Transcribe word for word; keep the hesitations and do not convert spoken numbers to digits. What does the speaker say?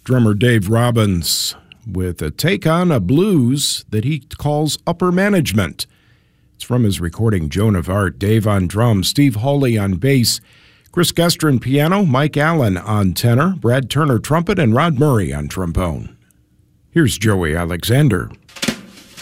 drummer Dave Robbins with a take on a blues that he calls Upper Management. It's from his recording Joan of Arc. Dave on drums, Steve Hawley on bass, Chris Gestrin piano, Mike Allen on tenor, Brad Turner trumpet, and Rod Murray on trombone. Here's Joey Alexander.